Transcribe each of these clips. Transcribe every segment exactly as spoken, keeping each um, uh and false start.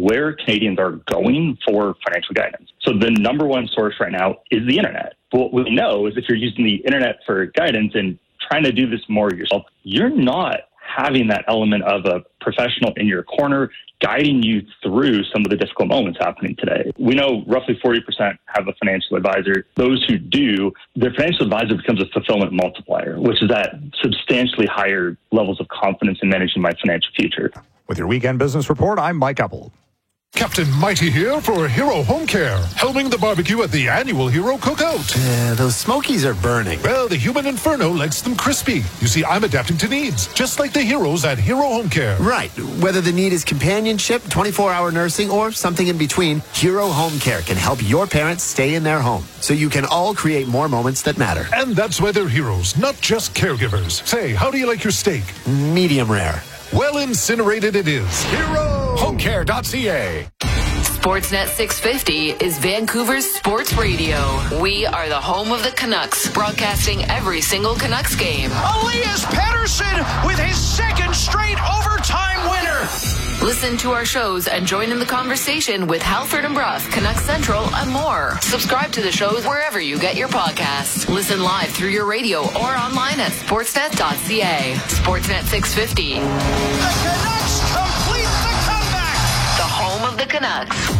where Canadians are going for financial guidance. So the number one source right now is the internet. But what we know is if you're using the internet for guidance and trying to do this more yourself, you're not having that element of a professional in your corner guiding you through some of the difficult moments happening today. We know roughly forty percent have a financial advisor. Those who do, their financial advisor becomes a fulfillment multiplier, which is at substantially higher levels of confidence in managing my financial future. With your Weekend Business Report, I'm Mike Epple. Captain Mighty here for Hero Home Care, helming the barbecue at the annual Hero Cookout. Yeah, those smokies are burning. Well, the human inferno likes them crispy. You see, I'm adapting to needs, just like the heroes at Hero Home Care. Right. Whether the need is companionship, twenty-four hour nursing, or something in between, Hero Home Care can help your parents stay in their home, so you can all create more moments that matter. And that's why they're heroes, not just caregivers. Say, how do you like your steak? Medium rare. Well incinerated it is. Hero Home Care dot c a. Sportsnet six fifty is Vancouver's sports radio. We are the home of the Canucks, broadcasting every single Canucks game. Elias Pettersson with his second straight overtime winner. Listen to our shows and join in the conversation with Halford and Bruff, Canucks Central, and more. Subscribe to the shows wherever you get your podcasts. Listen live through your radio or online at sportsnet dot c a. Sportsnet six fifty. The Canucks complete the comeback. The home of the Canucks.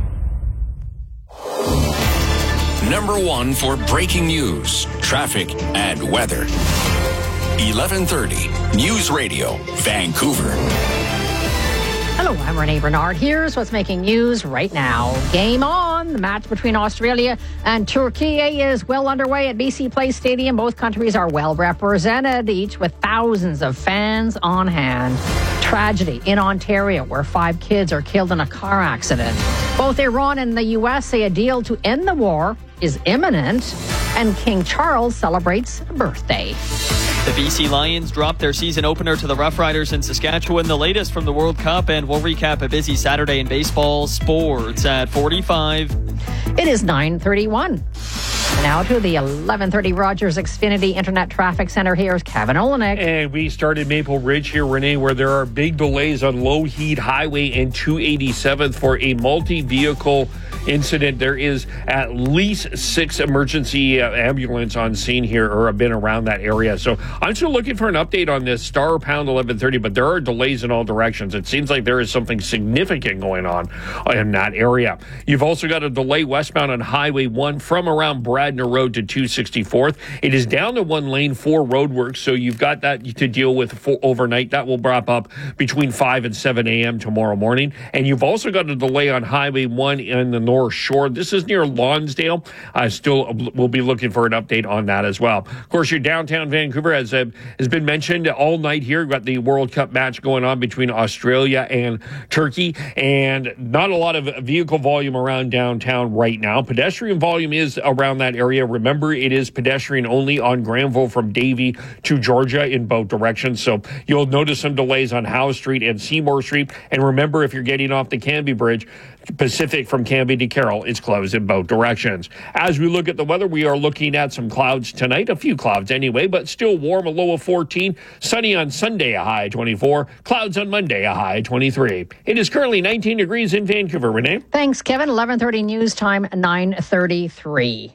Number one for breaking news, traffic, and weather. eleven thirty News Radio, Vancouver. Hello, I'm Renee Bernard. Here's what's making news right now. Game on. The match between Australia and Turkey is well underway at B C Place Stadium. Both countries are well represented, each with thousands of fans on hand. Tragedy in Ontario, where five kids are killed in a car accident. Both Iran and the U S say a deal to end the war is imminent, and King Charles celebrates a birthday. The B C Lions dropped their season opener to the Rough Riders in Saskatchewan, the latest from the World Cup, and we'll recap a busy Saturday in baseball sports at forty-five. It is nine thirty-one. Now to the eleven thirty Rogers Xfinity Internet Traffic Center. Here's Kevin Olenek. And we started Maple Ridge here, Renee, where there are big delays on Lougheed Highway and two eighty-seventh for a multi-vehicle incident. There is at least six emergency uh, ambulance on scene here or have been around that area. So I'm still looking for an update on this star pound eleven thirty, but there are delays in all directions. It seems like there is something significant going on in that area. You've also got a delay westbound on Highway one from around Bradner Road to two sixty-fourth. It is down to one lane for roadworks, so you've got that to deal with for overnight. That will wrap up between five and seven a.m. tomorrow morning. And you've also got a delay on Highway one in the North Shore. This is near Lonsdale. I still will be looking for an update on that as well. Of course, your downtown Vancouver, as uh, has been mentioned all night here, got the World Cup match going on between Australia and Turkey, and not a lot of vehicle volume around downtown right now. Pedestrian volume is around that area. Remember, it is pedestrian only on Granville from Davie to Georgia in both directions. So you'll notice some delays on Howe Street and Seymour Street. And remember, if you're getting off the Canby Bridge, Pacific from Canby to Carroll is closed in both directions. As we look at the weather, we are looking at some clouds tonight, a few clouds anyway, but still warm, a low of fourteen. Sunny on Sunday, a high twenty-four. Clouds on Monday, a high twenty-three. It is currently nineteen degrees in Vancouver. Renee? Thanks, Kevin. eleven thirty news time, nine thirty-three.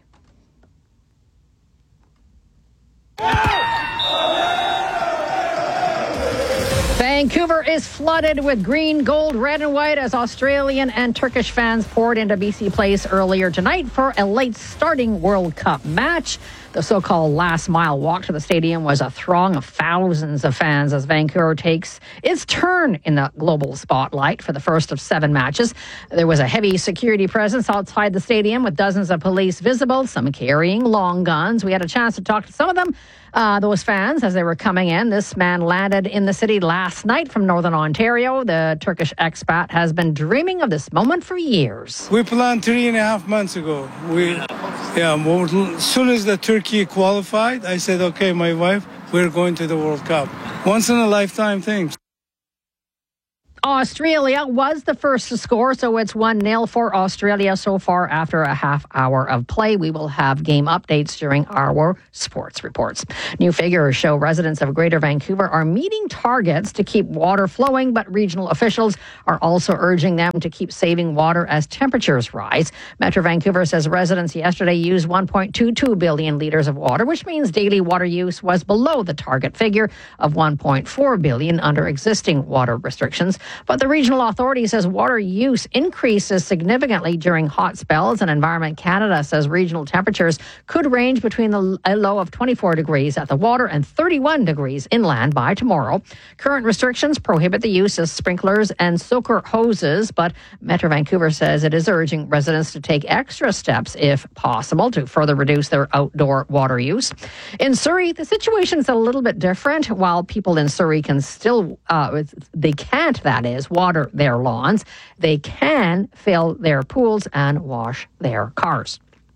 Vancouver is flooded with green, gold, red, and white as Australian and Turkish fans poured into B C Place earlier tonight for a late starting World Cup match. The so-called last mile walk to the stadium was a throng of thousands of fans as Vancouver takes its turn in the global spotlight for the first of seven matches. There was a heavy security presence outside the stadium with dozens of police visible, some carrying long guns. We had a chance to talk to some of them, uh, those fans, as they were coming in. This man landed in the city last night from Northern Ontario. The Turkish expat has been dreaming of this moment for years. We planned three and a half months ago. We, yeah, as soon as the Turkey qualified, I said, okay, my wife, we're going to the World Cup. Once in a lifetime thing. Australia was the first to score, so it's one nil for Australia so far after a half hour of play. We will have game updates during our sports reports. New figures show residents of Greater Vancouver are meeting targets to keep water flowing, but regional officials are also urging them to keep saving water as temperatures rise. Metro Vancouver says residents yesterday used one point two two billion litres of water, which means daily water use was below the target figure of one point four billion under existing water restrictions. But the regional authority says water use increases significantly during hot spells, and Environment Canada says regional temperatures could range between the, a low of twenty-four degrees at the water and thirty-one degrees inland by tomorrow. Current restrictions prohibit the use of sprinklers and soaker hoses, but Metro Vancouver says it is urging residents to take extra steps, if possible, to further reduce their outdoor water use. In Surrey, the situation is a little bit different. While people in Surrey can still, uh, they can't, that is, water their lawns, they can fill their pools and wash their cars.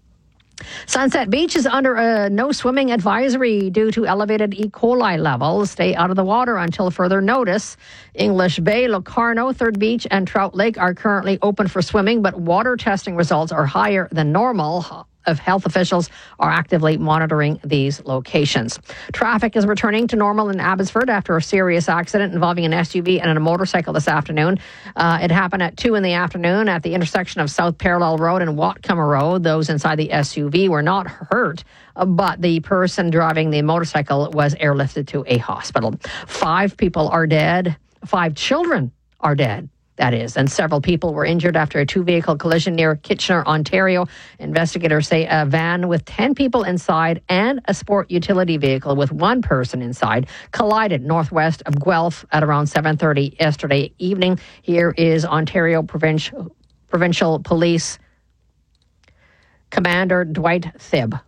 Sunset Beach is under a no swimming advisory due to elevated E. coli levels. Stay out of the water until further notice. English Bay, Locarno, Third Beach, and Trout Lake are currently open for swimming, but water testing results are higher than normal. Of health officials are actively monitoring these locations. Traffic is returning to normal in Abbotsford after a serious accident involving an S U V and a motorcycle this afternoon. Uh, it happened at two in the afternoon at the intersection of South Parallel Road and Whatcoma Road. Those inside the S U V were not hurt, but the person driving the motorcycle was airlifted to a hospital. Five people are dead. Five children are dead. That is, and several people were injured after a two-vehicle collision near Kitchener, Ontario. Investigators say a van with ten people inside and a sport utility vehicle with one person inside collided northwest of Guelph at around seven thirty yesterday evening. Here is Ontario Provincial, Provincial Police Commander Dwight Thibb.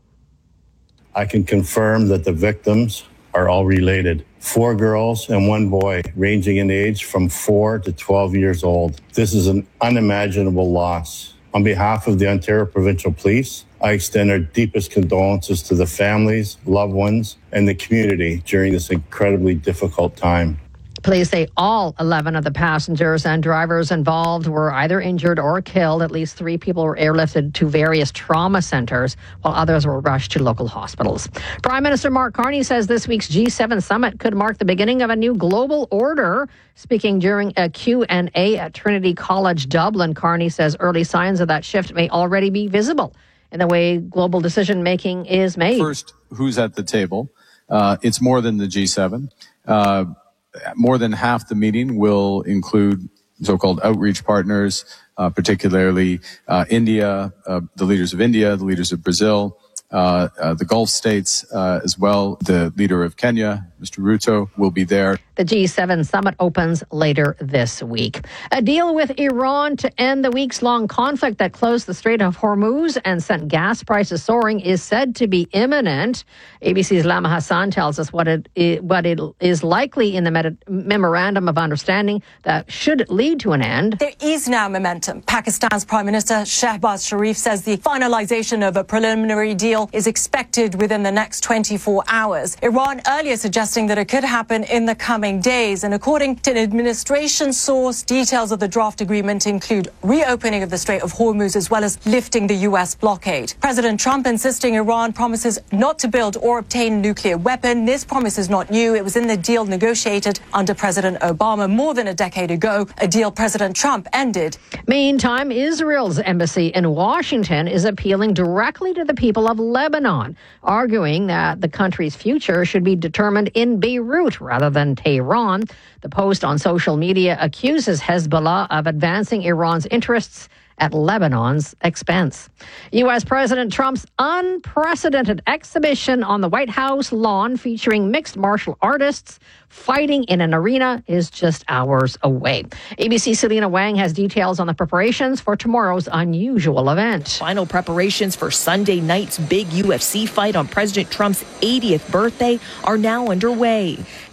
I can confirm that the victims are all related. Four girls and one boy, ranging in age from four to twelve years old. This is an unimaginable loss. On behalf of the Ontario Provincial Police, I extend our deepest condolences to the families, loved ones, and the community during this incredibly difficult time. Police say all eleven of the passengers and drivers involved were either injured or killed. At least three people were airlifted to various trauma centres, while others were rushed to local hospitals. Prime Minister Mark Carney says this week's G seven summit could mark the beginning of a new global order. Speaking during a Q and A at Trinity College Dublin, Carney says early signs of that shift may already be visible in the way global decision-making is made. First, who's at the table? Uh, it's more than the G seven. Uh, More than half the meeting will include so-called outreach partners, uh, particularly uh, India, uh, the leaders of India, the leaders of Brazil, uh, uh, the Gulf states uh, as well. The leader of Kenya, Mister Ruto, will be there. The G seven summit opens later this week. A deal with Iran to end the weeks-long conflict that closed the Strait of Hormuz and sent gas prices soaring is said to be imminent. A B C's Lama Hassan tells us what it is, what it is likely in the med- memorandum of understanding that should lead to an end. There is now momentum. Pakistan's Prime Minister Shehbaz Sharif says the finalization of a preliminary deal is expected within the next twenty-four hours. Iran earlier suggesting that it could happen in the coming days. And according to an administration source, details of the draft agreement include reopening of the Strait of Hormuz as well as lifting the U S blockade. President Trump insisting Iran promises not to build or obtain a nuclear weapon. This promise is not new. It was in the deal negotiated under President Obama more than a decade ago, a deal President Trump ended. Meantime, Israel's embassy in Washington is appealing directly to the people of Lebanon, arguing that the country's future should be determined in Beirut rather than Tehran. The post on social media accuses Hezbollah of advancing Iran's interests at Lebanon's expense. U S. President Trump's unprecedented exhibition on the White House lawn featuring mixed martial artists fighting in an arena is just hours away. A B C's Selena Wang has details on the preparations for tomorrow's unusual event. Final preparations for Sunday night's big U F C fight on President Trump's eightieth birthday are now underway.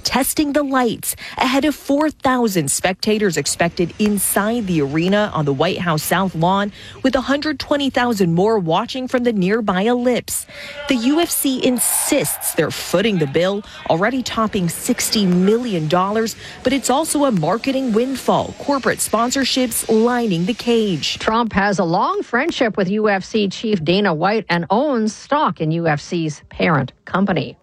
testing the lights ahead of four thousand spectators expected inside the arena on the White House South Lawn, with one hundred twenty thousand more watching from the nearby ellipse. The U F C insists they're footing the bill, already topping sixty million dollars, but it's also a marketing windfall, corporate sponsorships lining the cage. Trump has a long friendship with U F C chief Dana White and owns stock in U F C's parent company.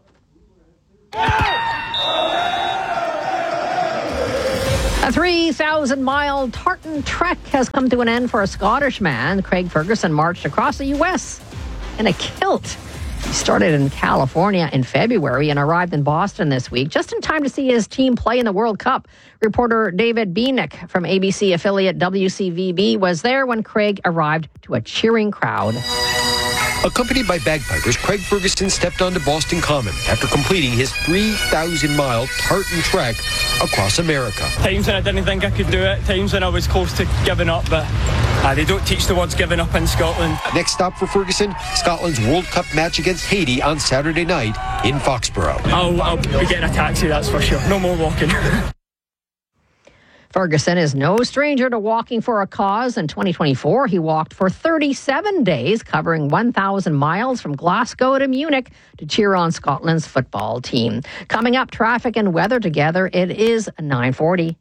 A three thousand mile tartan trek has come to an end for a Scottish man. Craig Ferguson marched across the U S in a kilt. He started in California in February and arrived in Boston this week, just in time to see his team play in the World Cup. Reporter David Bienick from A B C affiliate W C V B was there when Craig arrived to a cheering crowd. Accompanied by bagpipers, Craig Ferguson stepped onto Boston Common after completing his three thousand mile tartan trek across America. Times when I didn't think I could do it, times when I was close to giving up, but uh, they don't teach the words giving up in Scotland. Next stop for Ferguson, Scotland's World Cup match against Haiti on Saturday night in Foxborough. I'll, I'll be getting a taxi, that's for sure. No more walking. Ferguson is no stranger to walking for a cause. In twenty twenty-four, he walked for thirty-seven days, covering one thousand miles from Glasgow to Munich to cheer on Scotland's football team. Coming up, traffic and weather together. It is nine forty.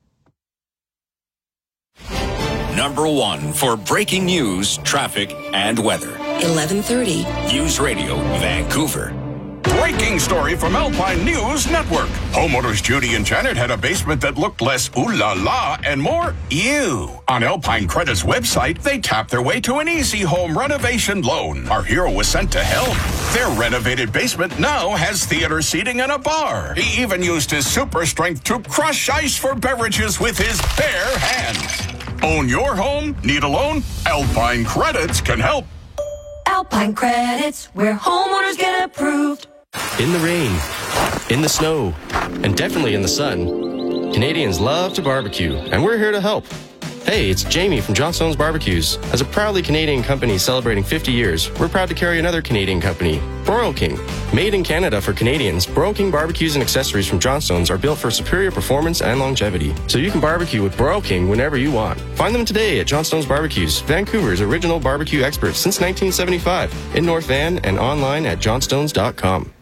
Number one for breaking news, traffic, and weather. eleven thirty. News Radio, Vancouver. Breaking story from Alpine News Network. Homeowners Judy and Janet had a basement that looked less ooh la la and more ew. On Alpine Credit's website, they tapped their way to an easy home renovation loan. Our hero was sent to help. Their renovated basement now has theater seating and a bar. He even used his super strength to crush ice for beverages with his bare hands. Own your home? Need a loan? Alpine Credits can help. Alpine Credits, where homeowners get approved. In the rain, in the snow, and definitely in the sun, Canadians love to barbecue, and we're here to help. Hey, it's Jamie from Johnstone's Barbecues. As a proudly Canadian company celebrating fifty years, we're proud to carry another Canadian company, Broil King. Made in Canada for Canadians, Broil King barbecues and accessories from Johnstone's are built for superior performance and longevity, so you can barbecue with Broil King whenever you want. Find them today at Johnstone's Barbecues, Vancouver's original barbecue experts since nineteen seventy-five, in North Van and online at johnstones dot com.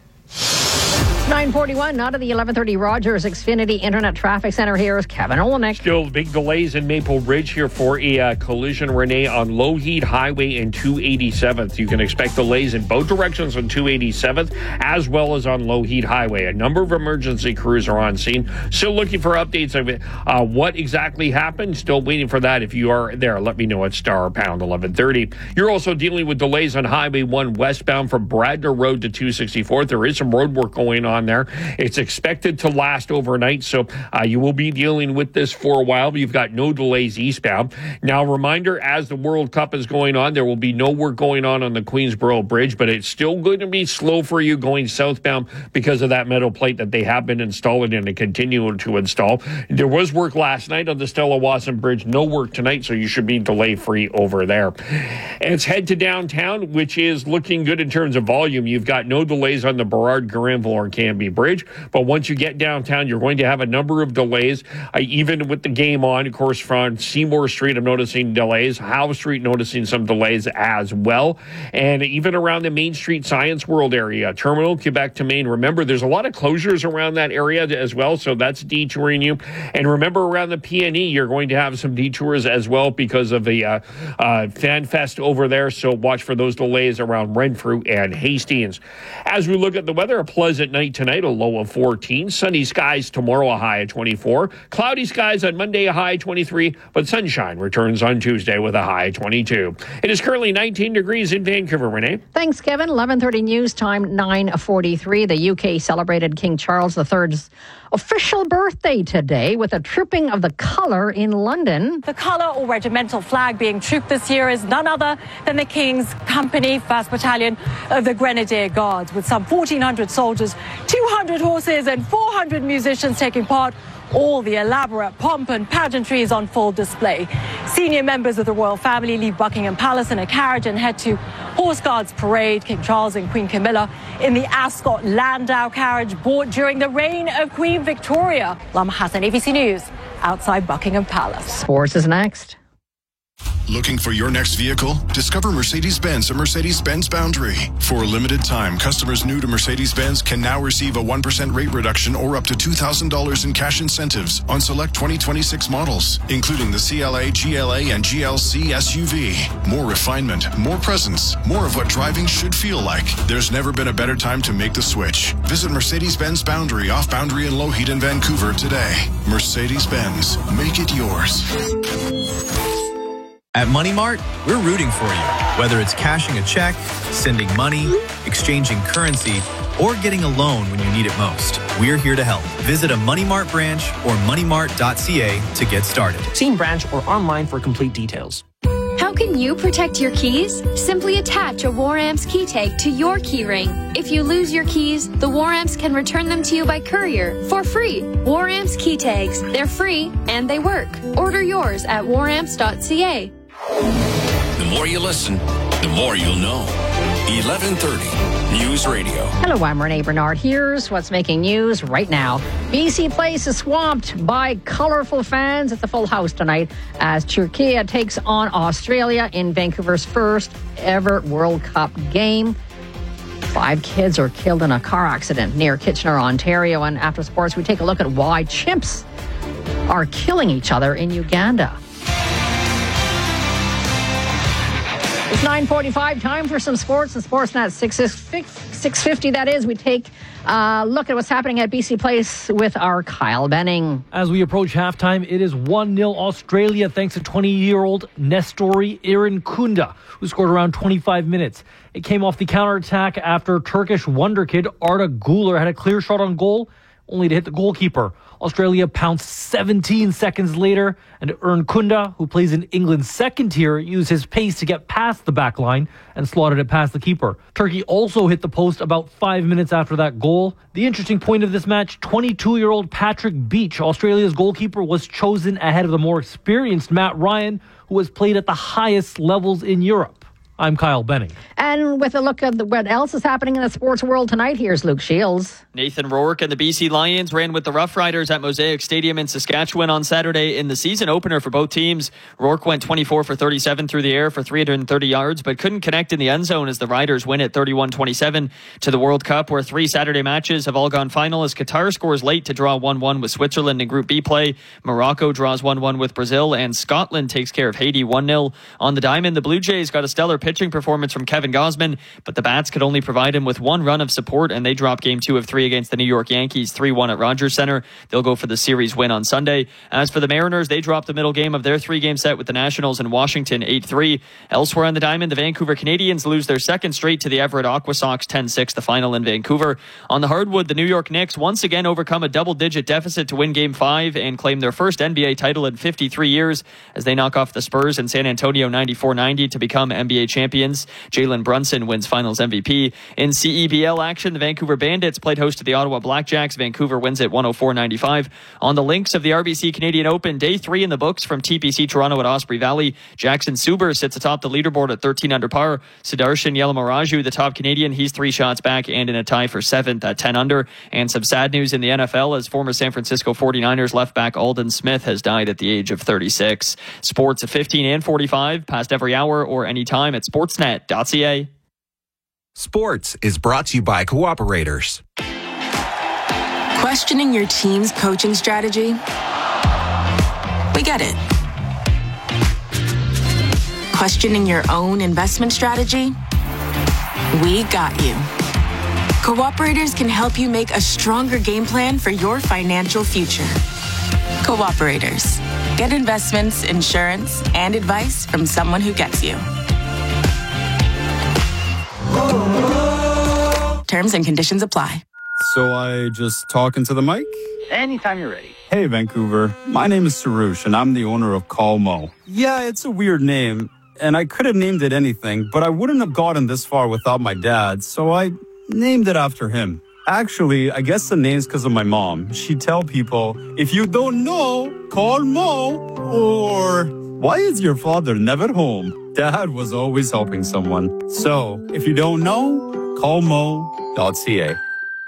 nine forty-one, out of the eleven thirty Rogers Xfinity Internet Traffic Center. Here is Kevin Olenek. Still big delays in Maple Ridge here for a uh, collision, Renee, on Lougheed Highway and two eighty-seventh. You can expect delays in both directions on two eighty-seventh as well as on Lougheed Highway. A number of emergency crews are on scene. Still looking for updates of it. Uh, what exactly happened? Still waiting for that. If you are there, let me know at star pound eleven thirty. You're also dealing with delays on Highway one westbound from Bradner Road to two sixty-fourth. There is some road work going on there. It's expected to last overnight, so uh, you will be dealing with this for a while, but you've got no delays eastbound. Now, reminder, as the World Cup is going on, there will be no work going on on the Queensboro Bridge, but it's still going to be slow for you going southbound because of that metal plate that they have been installing and continue to install. There was work last night on the Stella Wasson Bridge, no work tonight, so you should be delay-free over there. And let's head to downtown, which is looking good in terms of volume. You've got no delays on the Burrard-Granville or Canby Bridge, but once you get downtown, you're going to have a number of delays, uh, even with the game on. Of course, from Seymour Street, I'm noticing delays. Howe Street, noticing some delays as well. And even around the Main Street Science World area, Terminal, Quebec to Main. Remember, there's a lot of closures around that area as well, so that's detouring you. And remember, around the P and E, you're going to have some detours as well because of the uh, uh, Fan Fest over there, so watch for those delays around Renfrew and Hastings. As we look at the weather, a pleasant night tonight, a low of fourteen. Sunny skies tomorrow, a high of twenty-four. Cloudy skies on Monday, a high of twenty-three. But sunshine returns on Tuesday with a high of twenty-two. It is currently nineteen degrees in Vancouver, Renee. Thanks, Kevin. eleven thirty news time, nine forty-three. The U K celebrated King Charles the third's official birthday today with a trooping of the colour in London. The colour or regimental flag being trooped this year is none other than the King's Company, first Battalion of the Grenadier Guards, with some fourteen hundred soldiers, two hundred horses and four hundred musicians taking part. All the elaborate pomp and pageantry is on full display. Senior members of the royal family leave Buckingham Palace in a carriage and head to Horse Guards parade King Charles and Queen Camilla in the Ascot Landau carriage bought during the reign of Queen Victoria. Lama Hassan, A B C News, outside Buckingham Palace. Sports is next. Looking for your next vehicle? Discover Mercedes-Benz at Mercedes-Benz Boundary. For a limited time, customers new to Mercedes-Benz can now receive a one percent rate reduction or up to two thousand dollars in cash incentives on select twenty twenty-six models, including the C L A, G L A, and G L C S U V. More refinement, more presence, more of what driving should feel like. There's never been a better time to make the switch. Visit Mercedes-Benz Boundary off Boundary and Lougheed in Vancouver today. Mercedes-Benz. Make it yours. At Money Mart, we're rooting for you. Whether it's cashing a check, sending money, exchanging currency, or getting a loan when you need it most, we're here to help. Visit a Money Mart branch or money mart dot c a to get started. See in branch or online for complete details. How can you protect your keys? Simply attach a Waramps key tag to your key ring. If you lose your keys, the Waramps can return them to you by courier for free. Waramps key tags. They're free and they work. Order yours at waramps dot c a. The more you listen, the more you'll know. eleven thirty News Radio. Hello, I'm Renee Bernard. Here's what's making news right now. B C Place is swamped by colorful fans at the Full House tonight as Turkey takes on Australia in Vancouver's first ever World Cup game. Five kids are killed in a car accident near Kitchener, Ontario. And after sports, we take a look at why chimps are killing each other in Uganda. It's nine forty-five, time for some sports and Sportsnet six fifty, that is. We take a look at what's happening at B C Place with our Kyle Benning. As we approach halftime, it is one nil Australia thanks to twenty-year-old Nestori Irinkunda, who scored around twenty-five minutes. It came off the counterattack after Turkish wonderkid Arda Güler had a clear shot on goal, only to hit the goalkeeper. Australia pounced seventeen seconds later, and Irinkunda, who plays in England's second tier, used his pace to get past the back line and slotted it past the keeper. Turkey also hit the post about five minutes after that goal. The interesting point of this match, twenty-two-year-old Patrick Beach, Australia's goalkeeper, was chosen ahead of the more experienced Matt Ryan, who has played at the highest levels in Europe. I'm Kyle Benning. And with a look at what else is happening in the sports world tonight, here's Luke Shields. Nathan Rourke and the B C Lions ran with the Rough Riders at Mosaic Stadium in Saskatchewan on Saturday in the season opener for both teams. Rourke went twenty-four for thirty-seven through the air for three hundred thirty yards, but couldn't connect in the end zone as the Riders win at thirty-one twenty-seven to the World Cup, where three Saturday matches have all gone final as Qatar scores late to draw one one with Switzerland in Group B play. Morocco draws one one with Brazil, and Scotland takes care of Haiti one nil. On the diamond, the Blue Jays got a stellar pitching performance from Kevin Gausman, but the Bats could only provide him with one run of support, and they dropped game two of three against the New York Yankees three one at Rogers Center. They'll go for the series win on Sunday. As for the Mariners, they dropped the middle game of their three-game set with the Nationals in Washington eight three. Elsewhere on the diamond, the Vancouver Canadians lose their second straight to the Everett Aquasox ten six, the final in Vancouver. On the hardwood, the New York Knicks once again overcome a double-digit deficit to win Game five and claim their first N B A title in fifty-three years as they knock off the Spurs in San Antonio ninety-four ninety to become N B A champions. Jalen Brunson wins Finals M V P. In C E B L action, the Vancouver Bandits played host to the Ottawa Blackjacks. Vancouver wins at one oh four ninety-five. On the links of the R B C Canadian Open, day three in the books from T P C Toronto at Osprey Valley. Jackson Suber sits atop the leaderboard at thirteen under par. Sudarshan Yelamaraju, the top Canadian, he's three shots back and in a tie for seventh at ten under. And some sad news in the N F L as former San Francisco forty-niners left back Aldon Smith has died at the age of thirty-six. Sports at fifteen and forty-five, past every hour or anytime at sportsnet dot c a. Sports is brought to you by Cooperators. Questioning your team's coaching strategy? We get it. Questioning your own investment strategy? We got you. Cooperators can help you make a stronger game plan for your financial future. Cooperators. Get investments, insurance, and advice from someone who gets you. Terms and conditions apply. So I just talk into the mic? Anytime you're ready. Hey, Vancouver. My name is Sarush, and I'm the owner of Calmo. Yeah, it's a weird name, and I could have named it anything, but I wouldn't have gotten this far without my dad, so I named it after him. Actually, I guess the name's because of my mom. She'd tell people, if you don't know, call Mo, or why is your father never home? Dad was always helping someone. So, if you don't know, call mo dot c a.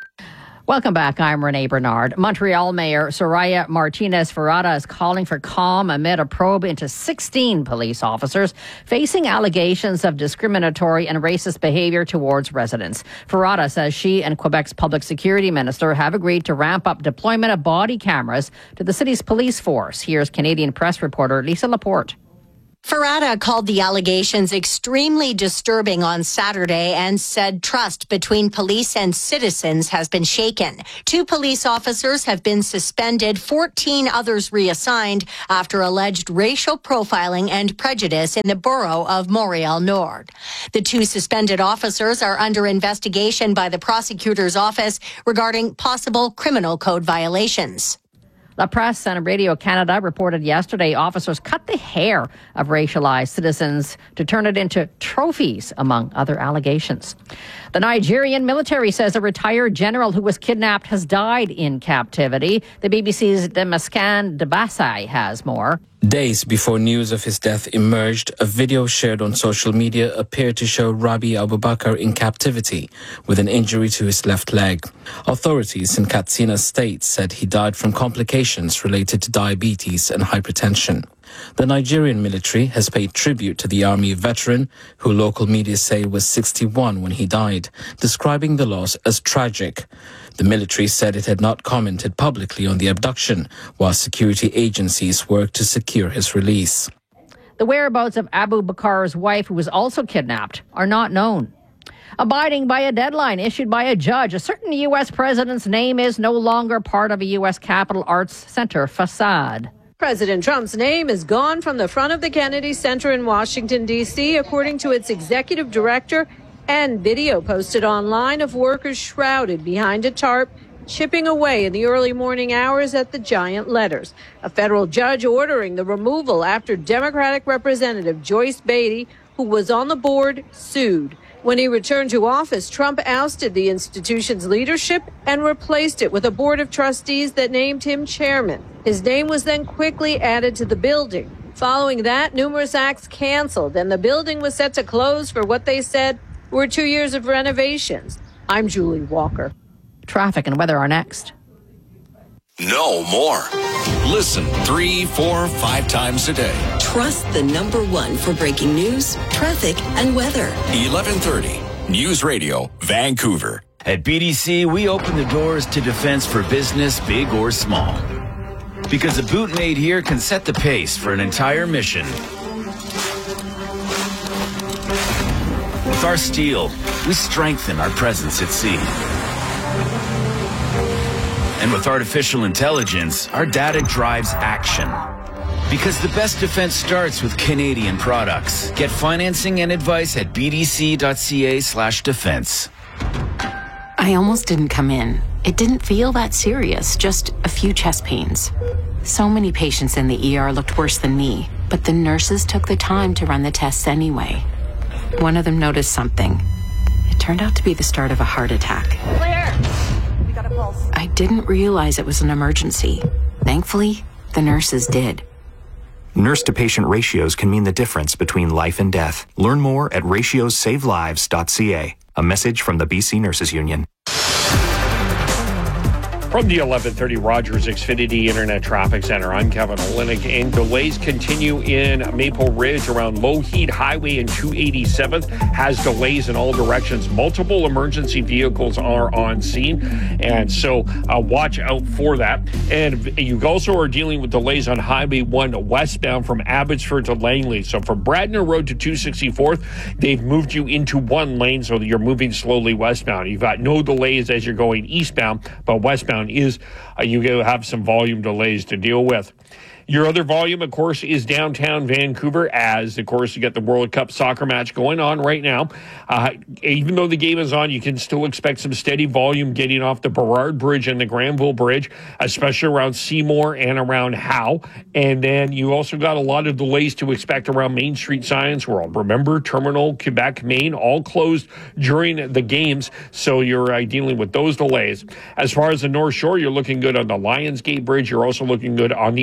Welcome back. I'm Renee Bernard. Montreal Mayor Soraya Martinez-Ferrada is calling for calm amid a probe into sixteen police officers facing allegations of discriminatory and racist behavior towards residents. Ferrada says she and Quebec's public security minister have agreed to ramp up deployment of body cameras to the city's police force. Here's Canadian press reporter Lisa Laporte. Ferrada called the allegations extremely disturbing on Saturday and said trust between police and citizens has been shaken. Two police officers have been suspended, fourteen others reassigned after alleged racial profiling and prejudice in the borough of Montreal Nord. The two suspended officers are under investigation by the prosecutor's office regarding possible criminal code violations. La Presse and Radio Canada reported yesterday officers cut the hair of racialized citizens to turn it into trophies, among other allegations. The Nigerian military says a retired general who was kidnapped has died in captivity. The B B C's Demascan Debasai has more. Days before news of his death emerged, a video shared on social media appeared to show Rabi Abubakar in captivity with an injury to his left leg. Authorities in Katsina State said he died from complications related to diabetes and hypertension. The Nigerian military has paid tribute to the army veteran, who local media say was sixty-one when he died, describing the loss as tragic. The military said it had not commented publicly on the abduction, while security agencies worked to secure his release. The whereabouts of Abu Bakar's wife, who was also kidnapped, are not known. Abiding by a deadline issued by a judge, a certain U S president's name is no longer part of a U S Capitol Arts Center facade. President Trump's name is gone from the front of the Kennedy Center in Washington, D C, according to its executive director, and video posted online of workers shrouded behind a tarp, chipping away in the early morning hours at the giant letters. A federal judge ordering the removal after Democratic Representative Joyce Beatty, who was on the board, sued. When he returned to office, Trump ousted the institution's leadership and replaced it with a board of trustees that named him chairman. His name was then quickly added to the building. Following that, numerous acts canceled, and the building was set to close for what they said were two years of renovations. I'm Julie Walker. Traffic and weather are next. Know more. Listen three, four, five times a day. Trust the number one for breaking news, traffic, and weather. eleven thirty News Radio, Vancouver. At B D C, we open the doors to defense for business, big or small. Because a boot made here can set the pace for an entire mission. With our steel, we strengthen our presence at sea. And with artificial intelligence, our data drives action. Because the best defense starts with Canadian products. Get financing and advice at bdc.ca slash defense. I almost didn't come in. It didn't feel that serious, just a few chest pains. So many patients in the E R looked worse than me, but the nurses took the time to run the tests anyway. One of them noticed something. It turned out to be the start of a heart attack. Claire, we got a pulse. I didn't realize it was an emergency. Thankfully, the nurses did. Nurse-to-patient ratios can mean the difference between life and death. Learn more at ratios save lives dot c a. A message from the B C Nurses Union. From the eleven thirty Rogers Xfinity Internet Traffic Center, I'm Kevin Olenek, and delays continue in Maple Ridge around Lougheed Highway and two eighty-seventh has delays in all directions. Multiple emergency vehicles are on scene, and so uh, watch out for that. And you also are dealing with delays on Highway one westbound from Abbotsford to Langley. So from Bradner Road to two sixty-fourth, they've moved you into one lane so that you're moving slowly westbound. You've got no delays as you're going eastbound, but westbound is uh, you will have some volume delays to deal with. Your other volume, of course, is downtown Vancouver as, of course, you got the World Cup soccer match going on right now. Uh, even though the game is on, you can still expect some steady volume getting off the Burrard Bridge and the Granville Bridge, especially around Seymour and around Howe. And then you also got a lot of delays to expect around Main Street Science World. Remember, Terminal, Quebec, Maine, all closed during the games, so you're uh, dealing with those delays. As far as the North Shore, you're looking good on the Lionsgate Bridge. You're also looking good on the Ironwork.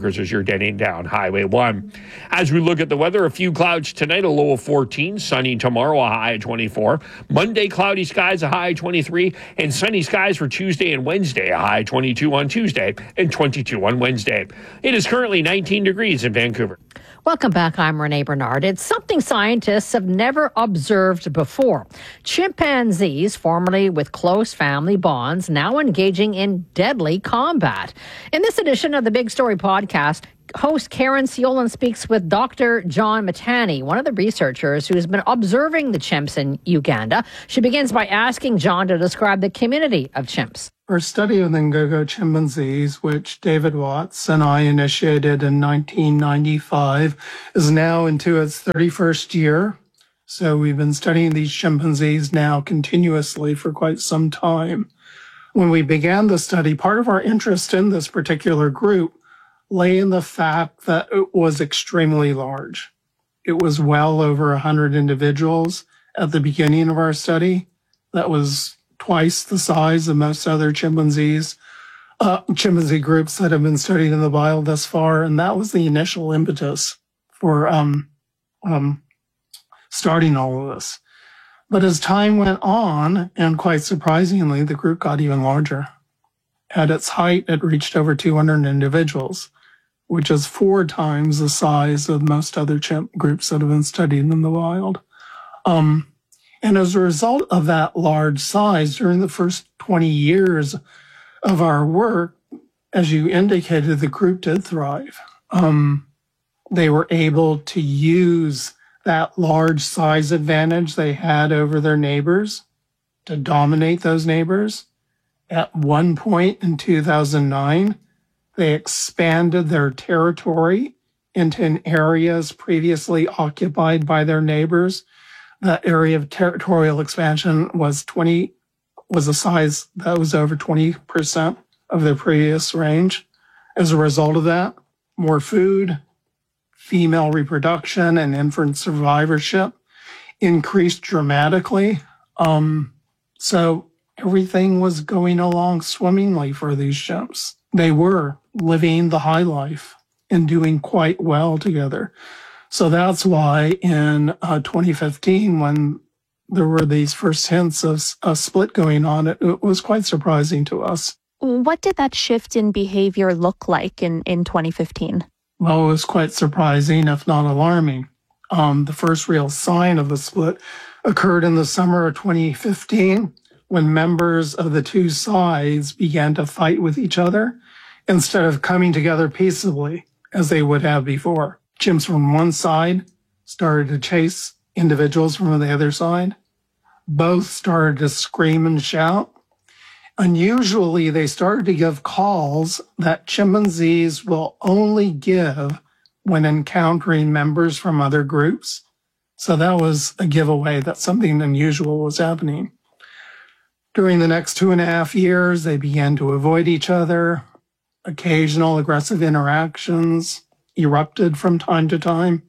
markers as you're getting down Highway one. As we look at the weather, a few clouds tonight, a low of fourteen. Sunny tomorrow, a high of twenty-four. Monday, cloudy skies, a high of twenty-three. And sunny skies for Tuesday and Wednesday, a high of twenty-two on Tuesday and twenty-two on Wednesday. It is currently nineteen degrees in Vancouver. Welcome back. I'm Renee Bernard. It's something scientists have never observed before. Chimpanzees, formerly with close family bonds, now engaging in deadly combat. In this edition of the Big Story podcast, host Karen Siolan speaks with Doctor John Matani, one of the researchers who's been observing the chimps in Uganda. She begins by asking John to describe the community of chimps. Our study of the Ngoko chimpanzees, which David Watts and I initiated in nineteen ninety-five, is now into its thirty-first year. So we've been studying these chimpanzees now continuously for quite some time. When we began the study, part of our interest in this particular group lay in the fact that it was extremely large. It was well over one hundred individuals at the beginning of our study. That was twice the size of most other chimpanzees, uh, chimpanzee groups that have been studied in the wild thus far. And that was the initial impetus for um, um, starting all of this. But as time went on, and quite surprisingly, the group got even larger. At its height, it reached over two hundred individuals, which is four times the size of most other chimp groups that have been studied in the wild. Um, And as a result of that large size, during the first twenty years of our work, as you indicated, the group did thrive. Um, they were able to use that large size advantage they had over their neighbors to dominate those neighbors. At one point in two thousand nine, they expanded their territory into areas previously occupied by their neighbors. That area of territorial expansion was twenty, was a size that was over twenty percent of their previous range. As a result of that, more food, female reproduction, and infant survivorship increased dramatically. Um, so everything was going along swimmingly for these chimps. They were living the high life and doing quite well together. So that's why in uh, twenty fifteen, when there were these first hints of a split going on, it, it was quite surprising to us. What did that shift in behavior look like in, in twenty fifteen? Well, it was quite surprising, if not alarming. Um, the first real sign of the split occurred in the summer of twenty fifteen, when members of the two sides began to fight with each other instead of coming together peaceably as they would have before. Chimps from one side started to chase individuals from the other side. Both started to scream and shout. Unusually, they started to give calls that chimpanzees will only give when encountering members from other groups. So that was a giveaway that something unusual was happening. During the next two and a half years, they began to avoid each other. Occasional aggressive interactions erupted from time to time.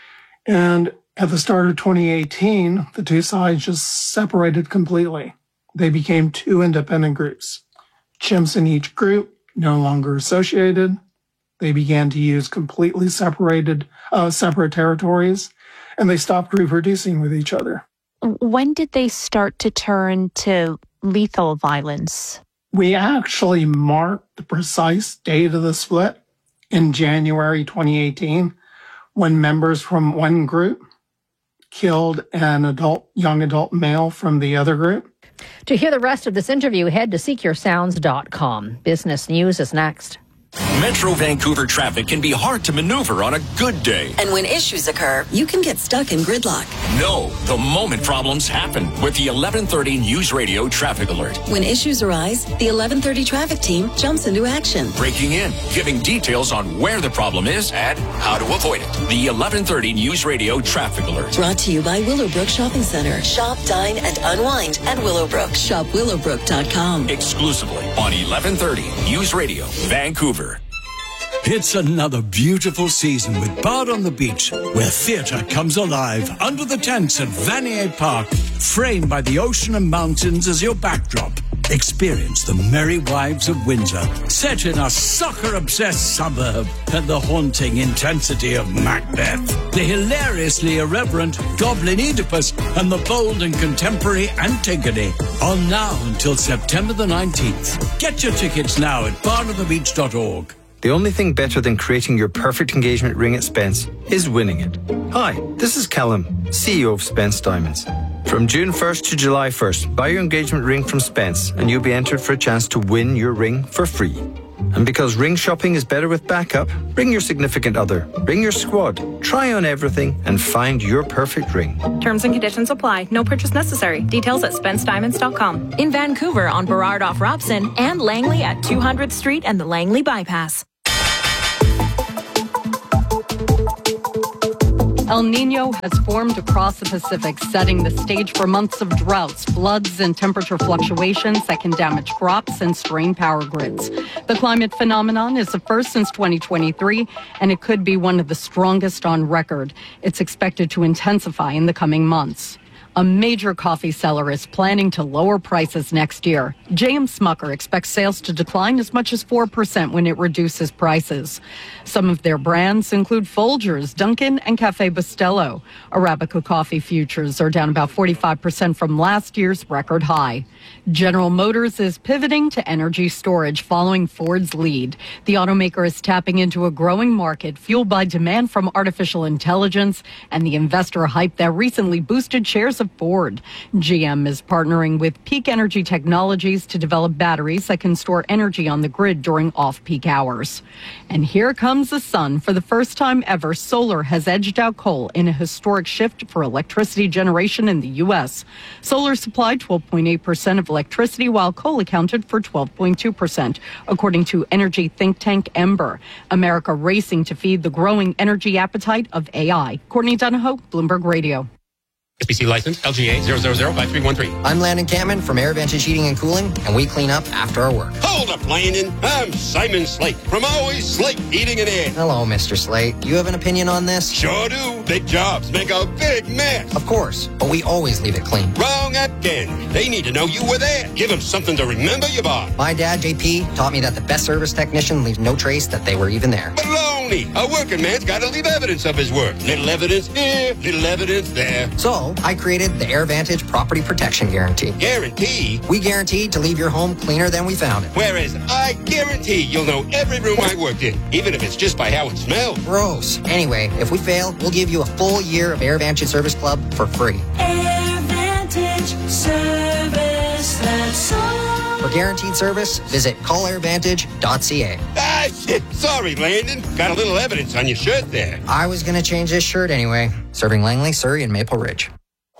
And at the start of twenty eighteen, the two sides just separated completely. They became two independent groups. Chimps in each group no longer associated. They began to use completely separated, uh, separate territories, and they stopped reproducing with each other. When did they start to turn to lethal violence? We actually marked the precise date of the split in January twenty eighteen, when members from one group killed an adult, young adult male from the other group. To hear the rest of this interview, head to seek your sounds dot com. Business News is next. Metro Vancouver traffic can be hard to maneuver on a good day. And when issues occur, you can get stuck in gridlock. No, the moment problems happen with the eleven thirty News Radio Traffic Alert. When issues arise, the eleven thirty traffic team jumps into action. Breaking in, giving details on where the problem is and how to avoid it. The eleven thirty News Radio Traffic Alert. Brought to you by Willowbrook Shopping Center. Shop, dine, and unwind at Willowbrook. Shop willowbrook dot com. Exclusively on eleven thirty News Radio, Vancouver. It's another beautiful season with Bard on the Beach, where theatre comes alive under the tents at Vanier Park, framed by the ocean and mountains as your backdrop. Experience the Merry Wives of Windsor, set in a soccer-obsessed suburb, and the haunting intensity of Macbeth, the hilariously irreverent Goblin Oedipus, and the bold and contemporary Antigone. On now until September the nineteenth. Get your tickets now at barn on the beach dot org. The only thing better than creating your perfect engagement ring at Spence is winning it. Hi, this is Callum, C E O of Spence Diamonds. From June first to July first, buy your engagement ring from Spence and you'll be entered for a chance to win your ring for free. And because ring shopping is better with backup, bring your significant other, bring your squad, try on everything and find your perfect ring. Terms and conditions apply. No purchase necessary. Details at spence diamonds dot com. In Vancouver on Burrard off Robson and Langley at two hundredth Street and the Langley Bypass. El Nino has formed across the Pacific, setting the stage for months of droughts, floods, and temperature fluctuations that can damage crops and strain power grids. The climate phenomenon is the first since twenty twenty-three, and it could be one of the strongest on record. It's expected to intensify in the coming months. A major coffee seller is planning to lower prices next year. J M. Smucker expects sales to decline as much as four percent when it reduces prices. Some of their brands include Folgers, Dunkin', and Cafe Bustelo. Arabica coffee futures are down about forty-five percent from last year's record high. General Motors is pivoting to energy storage following Ford's lead. The automaker is tapping into a growing market fueled by demand from artificial intelligence and the investor hype that recently boosted shares of Ford. G M is partnering with Peak Energy Technologies to develop batteries that can store energy on the grid during off-peak hours. And here comes the sun. For the first time ever, solar has edged out coal in a historic shift for electricity generation in the U S. Solar supplied twelve point eight percent of electricity, while coal accounted for twelve point two percent, according to energy think tank Ember. America racing to feed the growing energy appetite of A I. Courtney Donahoe, Bloomberg Radio. S B C license L G A zero zero zero five three one three. I'm Landon Cameron from AirVantage Heating and Cooling, and we clean up after our work. Hold up, Landon. I'm Simon Slate from Always Slate Heating and Air. Hello, Mister Slate. You have an opinion on this? Sure do. Big jobs make a big mess. Of course, but we always leave it clean. Wrong again. They need to know you were there. Give them something to remember you bought. My dad, J P, taught me that the best service technician leaves no trace that they were even there. Baloney. A working man's got to leave evidence of his work. Little evidence here, little evidence there. So, I created the AirVantage Property Protection Guarantee. Guarantee? We guaranteed to leave your home cleaner than we found it. Whereas I guarantee you'll know every room I worked in, even if it's just by how it smells. Gross. Anyway, if we fail, we'll give you a full year of AirVantage Service Club for free. AirVantage Service, that's all. For guaranteed service, visit call air vantage dot c a. Ah, shit. Sorry, Landon. Got a little evidence on your shirt there. I was going to change this shirt anyway. Serving Langley, Surrey, and Maple Ridge.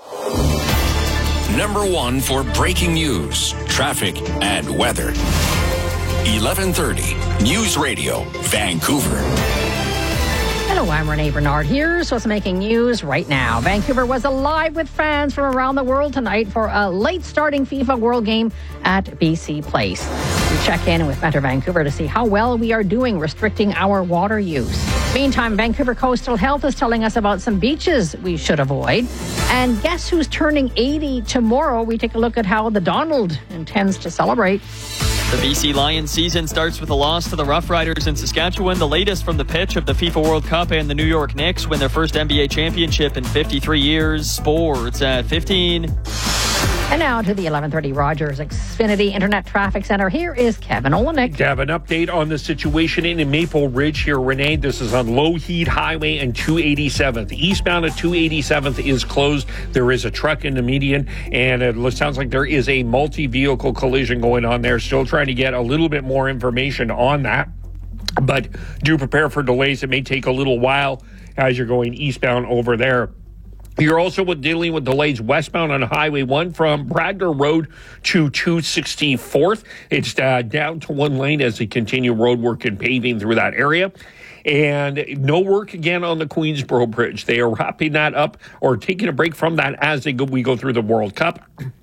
Number one for breaking news, traffic, and weather. eleven thirty News Radio, Vancouver. Hello, I'm Renee Bernard. Here's what's making news right now. Vancouver was alive with fans from around the world tonight for a late-starting FIFA World Game at B C Place. We check in with Metro Vancouver to see how well we are doing restricting our water use. Meantime, Vancouver Coastal Health is telling us about some beaches we should avoid. And guess who's turning eighty tomorrow? We take a look at how the Donald intends to celebrate. The B C Lions season starts with a loss to the Rough Riders in Saskatchewan, the latest from the pitch of the FIFA World Cup, and the New York Knicks win their first N B A championship in fifty-three years. Sports at fifteen. And now to the eleven thirty Rogers Xfinity Internet Traffic Center. Here is Kevin Olenek. Have an update on the situation in Maple Ridge here, Renee. This is on Lougheed Highway and two eighty-seventh. Eastbound at two eighty-seventh is closed. There is a truck in the median, and it sounds like there is a multi-vehicle collision going on there. Still trying to get a little bit more information on that. But do prepare for delays. It may take a little while as you're going eastbound over there. You're also dealing with delays westbound on Highway one from Bradner Road to two sixty-fourth. It's uh, down to one lane as they continue road work and paving through that area. And no work again on the Queensboro Bridge. They are wrapping that up or taking a break from that as they go, we go through the World Cup.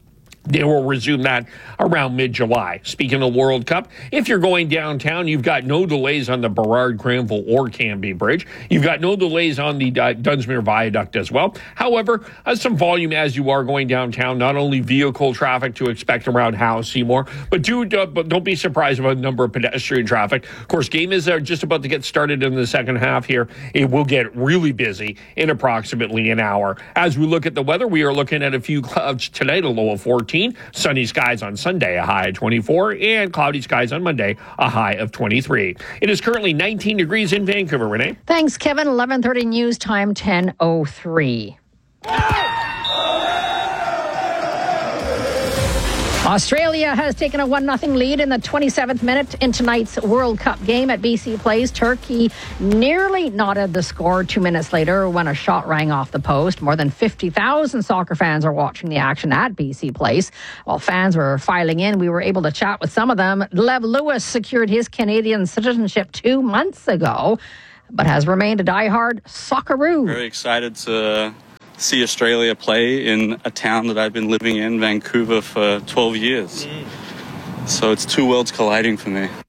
They will resume that around mid-July. Speaking of World Cup, if you're going downtown, you've got no delays on the Burrard, Granville, or Cambie Bridge. You've got no delays on the uh, Dunsmuir Viaduct as well. However, uh, some volume as you are going downtown, not only vehicle traffic to expect around Howe, Seymour, but, do, uh, but don't be surprised about the number of pedestrian traffic. Of course, game is uh, just about to get started in the second half here. It will get really busy in approximately an hour. As we look at the weather, we are looking at a few clouds tonight, a low of fourteen. Sunny skies on Sunday, a high of twenty-four, and cloudy skies on Monday, a high of twenty-three. It is currently nineteen degrees in Vancouver, Renee. Thanks, Kevin. eleven thirty news time, ten oh three. Australia has taken a one nothing lead in the twenty-seventh minute in tonight's World Cup game at B C Place. Turkey nearly knotted the score two minutes later when a shot rang off the post. More than fifty thousand soccer fans are watching the action at B C Place. While fans were filing in, we were able to chat with some of them. Lev Lewis secured his Canadian citizenship two months ago, but has remained a diehard Socceroo. Very excited to see Australia play in a town that I've been living in, Vancouver, for twelve years. Mm. So it's two worlds colliding for me.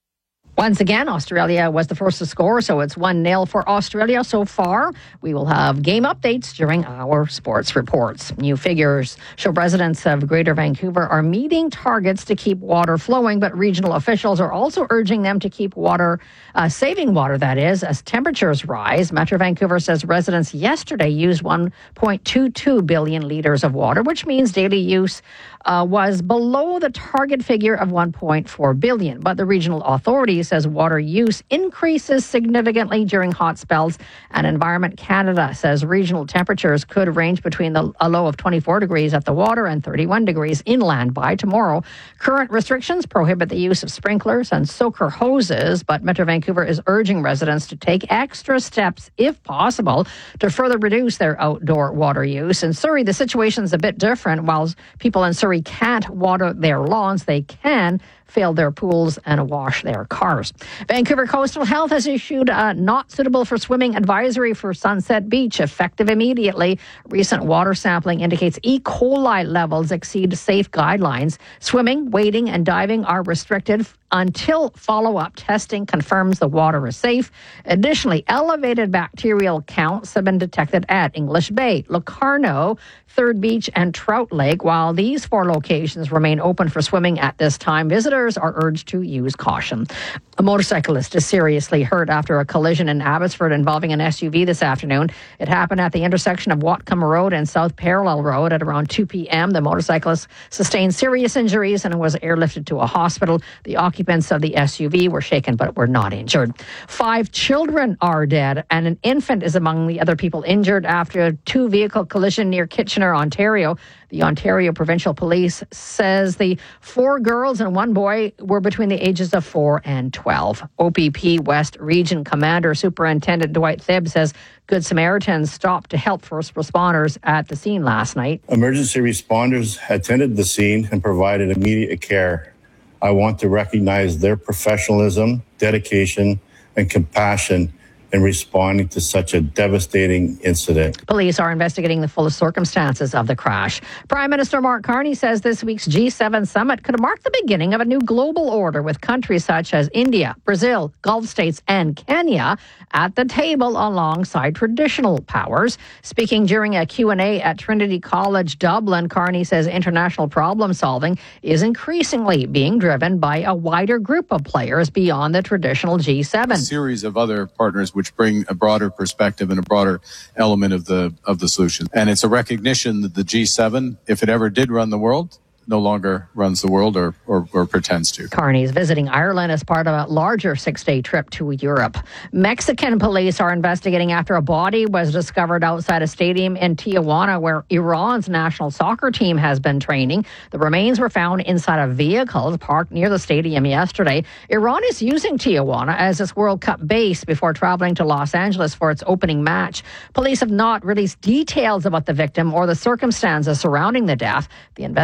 Once again, Australia was the first to score, so it's one nil for Australia so far. We will have game updates during our sports reports. New figures show residents of Greater Vancouver are meeting targets to keep water flowing, but regional officials are also urging them to keep water, uh, saving water, that is, as temperatures rise. Metro Vancouver says residents yesterday used one point two two billion litres of water, which means daily use uh, was below the target figure of one point four billion. But the regional authority says water use increases significantly during hot spells, and Environment Canada says regional temperatures could range between the, a low of twenty-four degrees at the water and thirty-one degrees inland by tomorrow. Current restrictions prohibit the use of sprinklers and soaker hoses, but Metro Vancouver is urging residents to take extra steps, if possible, to further reduce their outdoor water use. In Surrey, the situation is a bit different. While people in Surrey can't water their lawns, they can fill their pools and wash their cars. Vancouver Coastal Health has issued a not suitable for swimming advisory for Sunset Beach, effective immediately. Recent water sampling indicates E. coli levels exceed safe guidelines. Swimming, wading, and diving are restricted until follow-up testing confirms the water is safe. Additionally, elevated bacterial counts have been detected at English Bay, Locarno, Third Beach, and Trout Lake. While these four locations remain open for swimming at this time, visitors are urged to use caution. A motorcyclist is seriously hurt after a collision in Abbotsford involving an S U V this afternoon. It happened at the intersection of Whatcom Road and South Parallel Road at around two p.m. The motorcyclist sustained serious injuries and was airlifted to a hospital. The occupants of the S U V were shaken but were not injured. Five children are dead and an infant is among the other people injured after a two-vehicle collision near Kitchener, Ontario. The Ontario Provincial Police says the four girls and one boy were between the ages of four and twelve. O P P West Region Commander Superintendent Dwight Thibb says Good Samaritans stopped to help first responders at the scene last night. Emergency responders attended the scene and provided immediate care. I want to recognize their professionalism, dedication, and compassion in responding to such a devastating incident. Police are investigating the full circumstances of the crash. Prime Minister Mark Carney says this week's G seven summit could mark the beginning of a new global order with countries such as India, Brazil, Gulf states, and Kenya at the table alongside traditional powers. Speaking during a Q and A at Trinity College, Dublin, Carney says international problem solving is increasingly being driven by a wider group of players beyond the traditional G seven. A series of other partners which bring a broader perspective and a broader element of the of the solution. And it's a recognition that the G seven, if it ever did run the world, no longer runs the world or, or, or pretends to. Carney is visiting Ireland as part of a larger six-day trip to Europe. Mexican police are investigating after a body was discovered outside a stadium in Tijuana where Iran's national soccer team has been training. The remains were found inside a vehicle parked near the stadium yesterday. Iran is using Tijuana as its World Cup base before traveling to Los Angeles for its opening match. Police have not released details about the victim or the circumstances surrounding the death. The investigation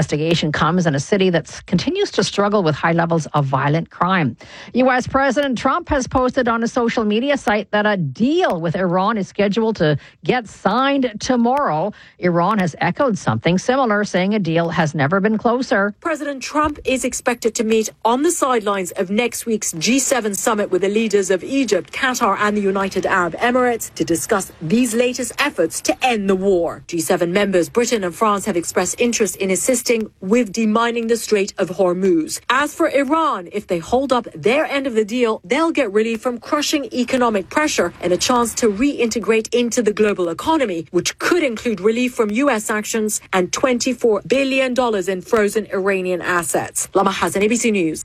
decision comes in a city that continues to struggle with high levels of violent crime. U S. President Trump has posted on a social media site that a deal with Iran is scheduled to get signed tomorrow. Iran has echoed something similar, saying a deal has never been closer. President Trump is expected to meet on the sidelines of next week's G seven summit with the leaders of Egypt, Qatar and the United Arab Emirates to discuss these latest efforts to end the war. G seven members Britain and France have expressed interest in assisting with demining the Strait of Hormuz. As for Iran, if they hold up their end of the deal, they'll get relief from crushing economic pressure and a chance to reintegrate into the global economy, which could include relief from U S sanctions and twenty-four billion dollars in frozen Iranian assets. Lama Hassan, A B C News.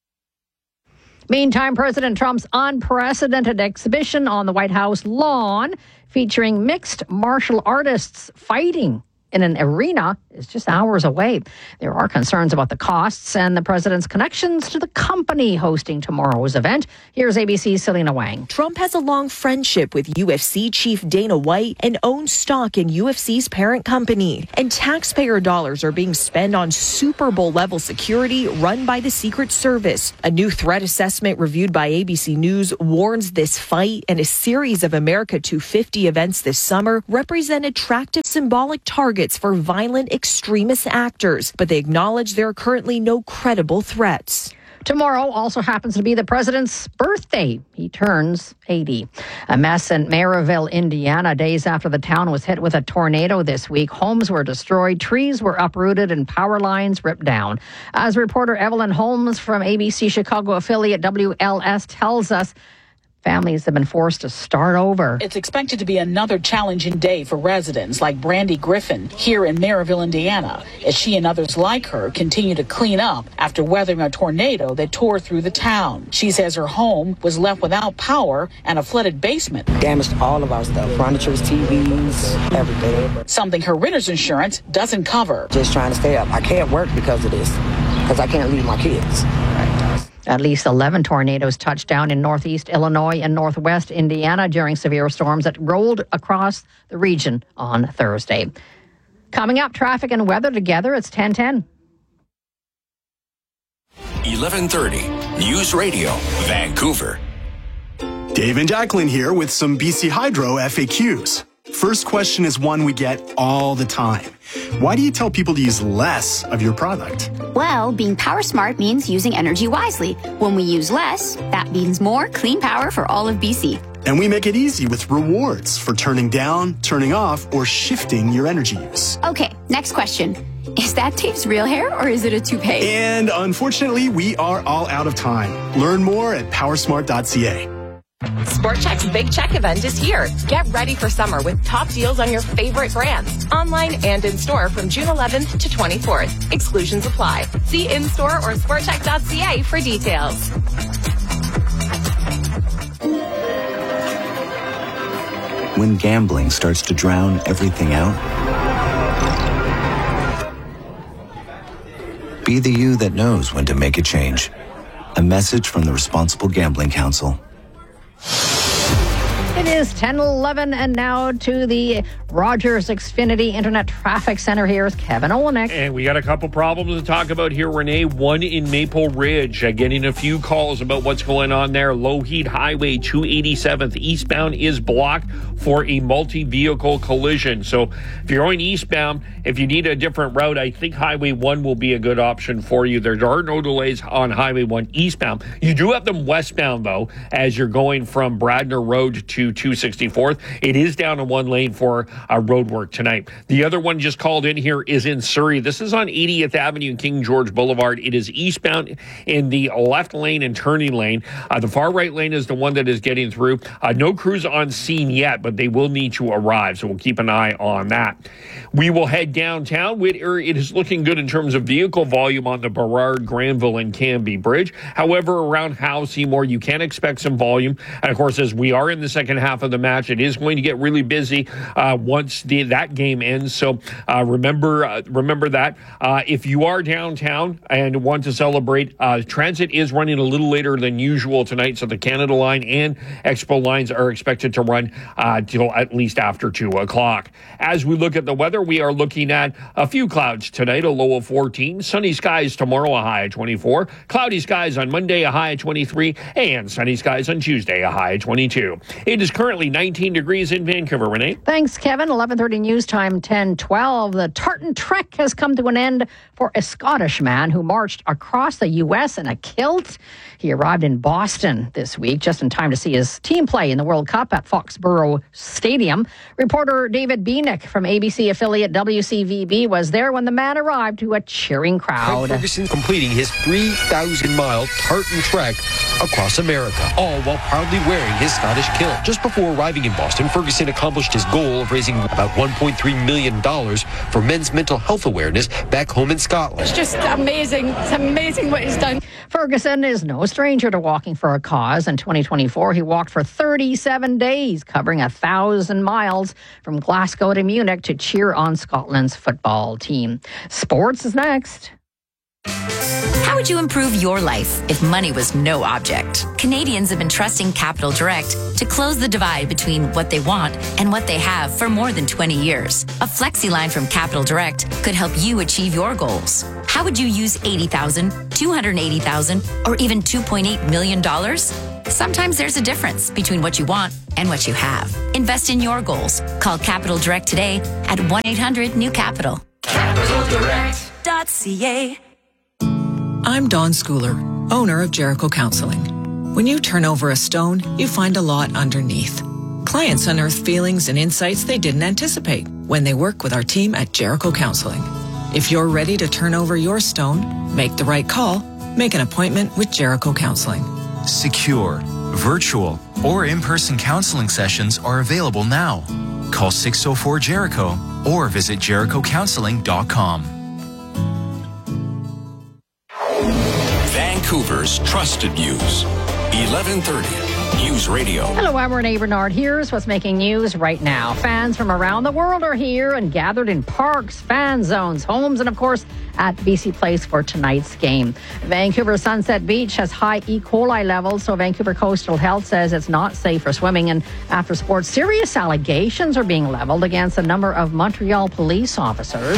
Meantime, President Trump's unprecedented exhibition on the White House lawn featuring mixed martial artists fighting in an arena is just hours away. There are concerns about the costs and the president's connections to the company hosting tomorrow's event. Here's A B C's Selena Wang. Trump has a long friendship with U F C chief Dana White and owns stock in U F C's parent company. And taxpayer dollars are being spent on Super Bowl level security run by the Secret Service. A new threat assessment reviewed by A B C News warns this fight and a series of America two fifty events this summer represent attractive symbolic targets for violent extremist actors, but they acknowledge there are currently no credible threats. Tomorrow also happens to be the president's birthday. He turns eighty. A mess in Maryville, Indiana, days after the town was hit with a tornado this week. Homes were destroyed, trees were uprooted, and power lines ripped down. As reporter Evelyn Holmes from A B C Chicago affiliate W L S tells us, families have been forced to start over. It's expected to be another challenging day for residents like Brandy Griffin here in Maryville, Indiana, as she and others like her continue to clean up after weathering a tornado that tore through the town. She says her home was left without power and a flooded basement. Damaged all of our stuff, furniture, T Vs, everything. Something her renter's insurance doesn't cover. Just trying to stay up. I can't work because of this, because I can't leave my kids. At least eleven tornadoes touched down in northeast Illinois and northwest Indiana during severe storms that rolled across the region on Thursday. Coming up, traffic and weather together. It's ten ten. eleven thirty News Radio, Vancouver. Dave and Jacqueline here with some B C Hydro F A Qs. First question is one we get all the time. Why do you tell people to use less of your product? Well, being power smart means using energy wisely. When we use less, that means more clean power for all of B C. And we make it easy with rewards for turning down, turning off, or shifting your energy use. Okay, next question. Is that Dave's real hair or is it a toupee? And unfortunately, we are all out of time. Learn more at powersmart dot c a. Sport Chek's Big Check event is here. Get ready for summer with top deals on your favorite brands. Online and in-store from June eleventh to twenty-fourth. Exclusions apply. See in-store or sport chek dot c a for details. When gambling starts to drown everything out, be the you that knows when to make a change. A message from the Responsible Gambling Council. It is ten eleven, and now to the Rogers Xfinity Internet Traffic Center. Here's Kevin Olenek. And we got a couple problems to talk about here, Renee. One in Maple Ridge. Uh, getting a few calls about what's going on there. Lougheed Highway two eighty-seventh eastbound is blocked for a multi-vehicle collision. So if you're going eastbound, if you need a different route, I think Highway one will be a good option for you. There are no delays on Highway one eastbound. You do have them westbound, though, as you're going from Bradner Road to two sixty-fourth. It is down in one lane for uh, road work tonight. The other one just called in here is in Surrey. This is on eightieth Avenue and King George Boulevard. It is eastbound in the left lane and turning lane. Uh, the far right lane is the one that is getting through. Uh, no crews on scene yet, but they will need to arrive, so we'll keep an eye on that. We will head downtown. Whittier, it is looking good in terms of vehicle volume on the Burrard, Granville, and Canby Bridge. However, around Howe Seymour, you can expect some volume. And, of course, as we are in the second half half of the match. It is going to get really busy uh, once the, that game ends. So uh, remember uh, remember that. Uh, if you are downtown and want to celebrate, uh, transit is running a little later than usual tonight. So the Canada line and Expo lines are expected to run uh, till at least after two o'clock. As we look at the weather, we are looking at a few clouds tonight, a low of fourteen. Sunny skies tomorrow, a high of twenty-four. Cloudy skies on Monday, a high of twenty-three. And sunny skies on Tuesday, a high of twenty-two. It is currently nineteen degrees in Vancouver. Renee? Thanks, Kevin. eleven thirty news time, ten twelve. The Tartan Trek has come to an end for a Scottish man who marched across the U S in a kilt. He arrived in Boston this week just in time to see his team play in the World Cup at Foxborough Stadium. Reporter David Bienick from A B C affiliate W C V B was there when the man arrived to a cheering crowd. Craig Ferguson completing his three thousand mile Tartan Trek across America, all while proudly wearing his Scottish kilt. Just before arriving in Boston, Ferguson accomplished his goal of raising about one point three million dollars for men's mental health awareness back home in Scotland. It's just amazing. It's amazing what he's done. Ferguson is no stranger to walking for a cause. In twenty twenty-four, he walked for thirty-seven days, covering a thousand miles from Glasgow to Munich to cheer on Scotland's football team. Sports is next. How would you improve your life if money was no object? Canadians have been trusting Capital Direct to close the divide between what they want and what they have for more than twenty years. A flexi line from Capital Direct could help you achieve your goals. How would you use eighty thousand dollars, two hundred eighty thousand dollars, or even two point eight million dollars? Sometimes there's a difference between what you want and what you have. Invest in your goals. Call Capital Direct today at one eight hundred new capital. capital direct dot c a. I'm Dawn Schooler, owner of Jericho Counseling. When you turn over a stone, you find a lot underneath. Clients unearth feelings and insights they didn't anticipate when they work with our team at Jericho Counseling. If you're ready to turn over your stone, make the right call, make an appointment with Jericho Counseling. Secure, virtual, or in-person counseling sessions are available now. Call six oh four Jericho or visit jericho counseling dot com. Vancouver's Trusted News, eleven thirty News Radio. Hello, I'm Renee Bernard. Here's what's making news right now. Fans from around the world are here and gathered in parks, fan zones, homes, and of course at B C Place for tonight's game. Vancouver Sunset Beach has high E. coli levels, so Vancouver Coastal Health says it's not safe for swimming. And after sports, serious allegations are being leveled against a number of Montreal police officers.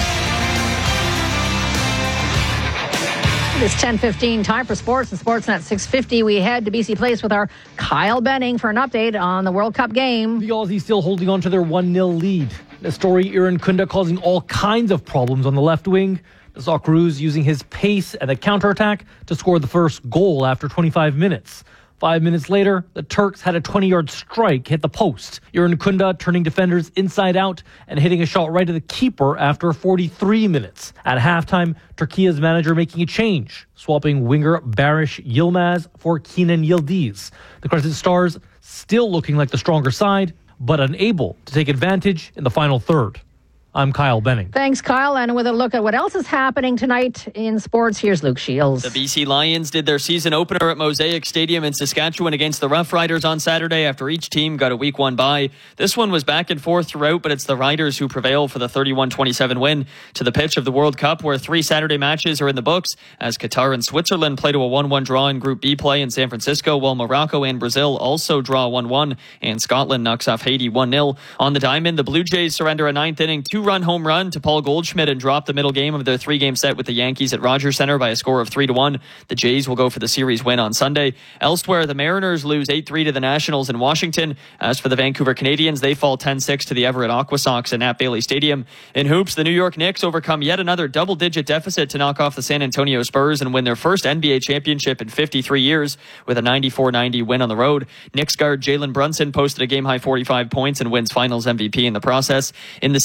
It's ten fifteen, time for sports and Sportsnet six fifty. We head to B C Place with our Kyle Benning for an update on the World Cup game. The Aussies still holding on to their one nil lead. Nestori Irankunda causing all kinds of problems on the left wing. The Socceroos using his pace and the counterattack to score the first goal after twenty-five minutes. Five minutes later, the Turks had a twenty-yard strike hit the post. Irankunda turning defenders inside out and hitting a shot right at the keeper after forty-three minutes. At halftime, Turkiya's manager making a change, swapping winger Barış Yilmaz for Kenan Yildiz. The Crescent Stars still looking like the stronger side, but unable to take advantage in the final third. I'm Kyle Benning. Thanks, Kyle. And with a look at what else is happening tonight in sports, here's Luke Shields. The B C Lions did their season opener at Mosaic Stadium in Saskatchewan against the Rough Riders on Saturday after each team got a week one bye. This one was back and forth throughout, but it's the Riders who prevail for the thirty-one twenty-seven win to the pitch of the World Cup, where three Saturday matches are in the books as Qatar and Switzerland play to a one one draw in Group B play in San Francisco, while Morocco and Brazil also draw one one, and Scotland knocks off Haiti one nil. On the diamond, the Blue Jays surrender a ninth inning two-run home run to Paul Goldschmidt and drop the middle game of their three-game set with the Yankees at Rogers Center by a score of three to one. The Jays will go for the series win on Sunday. Elsewhere, the Mariners lose eight three to the Nationals in Washington. As for the Vancouver Canadians, they fall ten six to the Everett Aquasox at Nat Bailey Stadium. In hoops, the New York Knicks overcome yet another double-digit deficit to knock off the San Antonio Spurs and win their first N B A championship in fifty-three years with a ninety-four ninety win on the road. Knicks guard Jalen Brunson posted a game-high forty-five points and wins Finals M V P in the process. In the C E B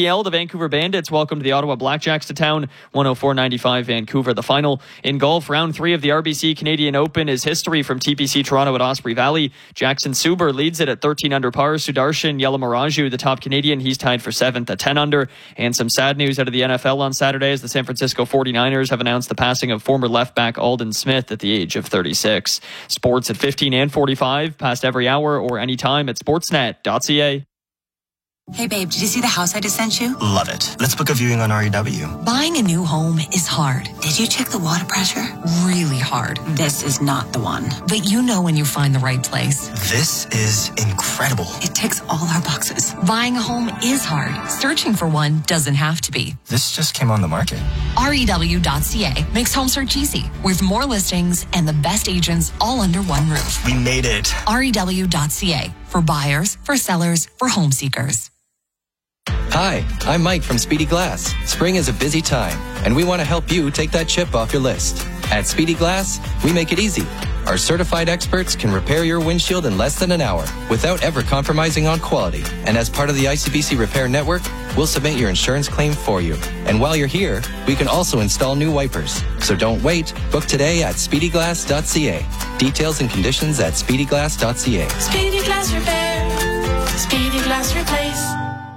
L, the Vancouver Bandits welcomed the Ottawa Blackjacks to town, one oh four ninety-five Vancouver. The final in golf, round three of the R B C Canadian Open is history from T P C Toronto at Osprey Valley. Jackson Suber leads it at thirteen under par. Sudarshan Yalamaraju, the top Canadian, he's tied for seventh at ten under. And some sad news out of the N F L on Saturday as the San Francisco forty-niners have announced the passing of former left back Aldon Smith at the age of thirty-six. Sports at fifteen and forty-five, past every hour or anytime at sportsnet dot c a. Hey babe, did you see the house I just sent you? Love it. Let's book a viewing on R E W. Buying a new home is hard. Did you check the water pressure? Really hard. This is not the one. But you know when you find the right place. This is incredible. It ticks all our boxes. Buying a home is hard. Searching for one doesn't have to be. This just came on the market. R E W dot C A makes home search easy, with more listings and the best agents all under one roof. We made it. R E W dot C A, for buyers, for sellers, for home seekers. Hi, I'm Mike from Speedy Glass. Spring is a busy time, and we want to help you take that chip off your list. At Speedy Glass, we make it easy. Our certified experts can repair your windshield in less than an hour without ever compromising on quality. And as part of the I C B C Repair Network, we'll submit your insurance claim for you. And while you're here, we can also install new wipers. So don't wait. Book today at speedy glass dot c a. Details and conditions at speedy glass dot c a. Speedy Glass Repair. Speedy Glass Replace.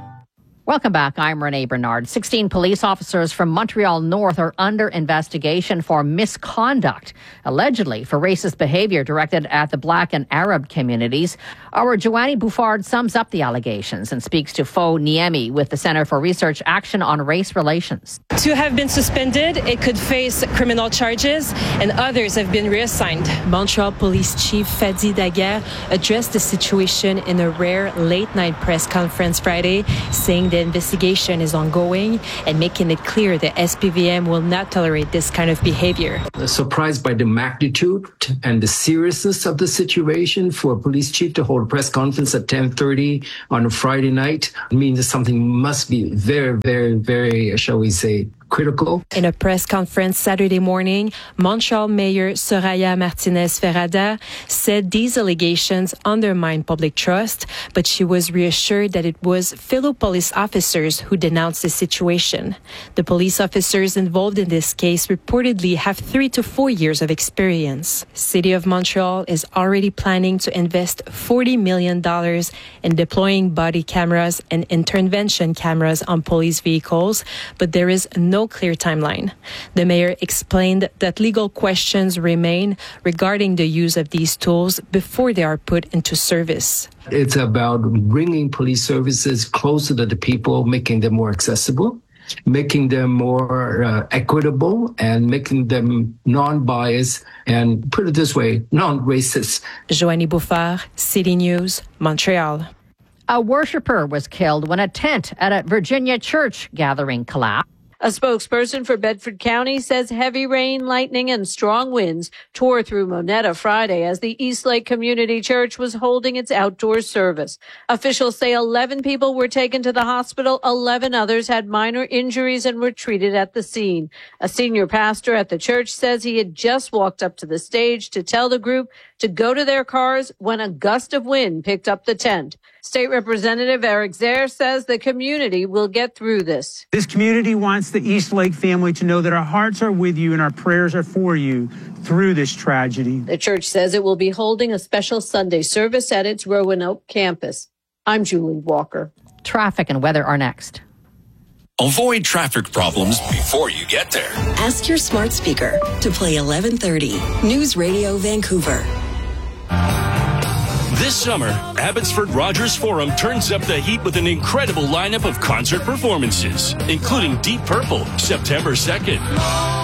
Welcome back. I'm Renee Bernard. sixteen police officers from Montreal North are under investigation for misconduct, allegedly for racist behavior directed at the Black and Arab communities. Our Joanny Bouffard sums up the allegations and speaks to Fo Niemi with the Center for Research Action on Race Relations. To have been suspended, it could face criminal charges, and others have been reassigned. Montreal Police Chief Fadi Daguerre addressed the situation in a rare late-night press conference Friday, saying the investigation is ongoing and making it clear that S P V M will not tolerate this kind of behavior. Surprised by the magnitude and the seriousness of the situation for a police chief to hold a press conference at ten thirty on a Friday night means that something must be very, very, very, shall we say, critical. In a press conference Saturday morning, Montreal Mayor Soraya Martinez-Ferrada said these allegations undermine public trust, but she was reassured that it was fellow police officers who denounced the situation. The police officers involved in this case reportedly have three to four years of experience. City of Montreal is already planning to invest forty million dollars in deploying body cameras and intervention cameras on police vehicles, but there is no clear timeline. The mayor explained that legal questions remain regarding the use of these tools before they are put into service. It's about bringing police services closer to the people, making them more accessible, making them more uh, equitable, and making them non-biased, and put it this way, non-racist. Joanny Bouffard, City News, Montreal. A worshiper was killed when a tent at a Virginia church gathering collapsed. A spokesperson for Bedford County says heavy rain, lightning, and strong winds tore through Monetta Friday as the Eastlake Community Church was holding its outdoor service. Officials say eleven people were taken to the hospital. eleven others had minor injuries and were treated at the scene. A senior pastor at the church says he had just walked up to the stage to tell the group to go to their cars when a gust of wind picked up the tent. State Representative Eric Zare says the community will get through this. This community wants the Eastlake family to know that our hearts are with you and our prayers are for you through this tragedy. The church says it will be holding a special Sunday service at its Roanoke campus. I'm Julie Walker. Traffic and weather are next. Avoid traffic problems before you get there. Ask your smart speaker to play eleven thirty News Radio Vancouver. This summer, Abbotsford Rogers Forum turns up the heat with an incredible lineup of concert performances, including Deep Purple, September second.